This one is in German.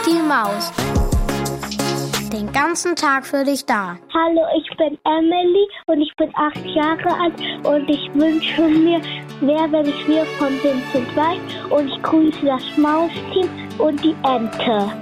Mickey Maus. Den ganzen Tag für dich da. Hallo, ich bin Emily und ich bin 8 Jahre alt und ich wünsche mir Wer bin ich wir von Vincent Weiss und ich grüße das Mausteam und die Ente.